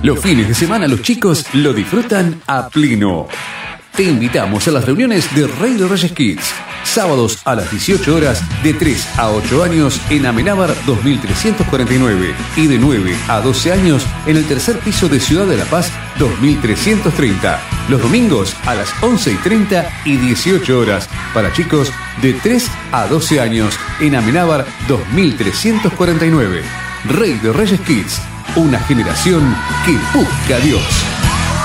Los fines de semana los chicos lo disfrutan a pleno. Te invitamos a las reuniones de Rey de Reyes Kids. Sábados a las 18 horas de 3 a 8 años en Amenábar 2349 y de 9 a 12 años en el tercer piso de Ciudad de la Paz 2330. Los domingos a las 11:30 y 18 horas para chicos de 3 a 12 años en Amenábar 2349. Rey de Reyes Kids, una generación que busca a Dios.